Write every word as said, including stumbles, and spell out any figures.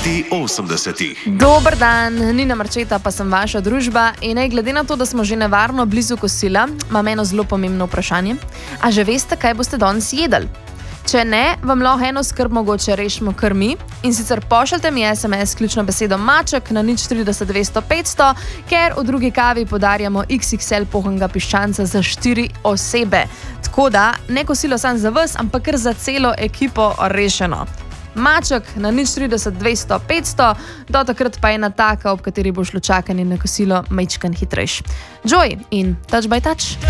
Hiti osemdesetih. Dober dan, Nina Marčeta pa sem vaša družba in ne glede na to, da smo že nevarno blizu kosila, imam eno zelo pomembno vprašanje. A že veste, kaj boste danes jedli? Če ne, vam lahko eno skrb mogoče rešimo kar mi in sicer pošljite mi es em es ključno besedo maček na nič trideset dvesto petsto, ker v drugi kavi podarjamo iks iks el pohanega piščanca za štiri osebe. Tako da, ne kosilo samo za vas, ampak kar za celo ekipo rešeno. Maček na nič trideset dvesto petsto, do takrat pa ena taka, ob kateri bo šlo čakanje na kosilo majčkan hitrejš. Joy in touch by touch.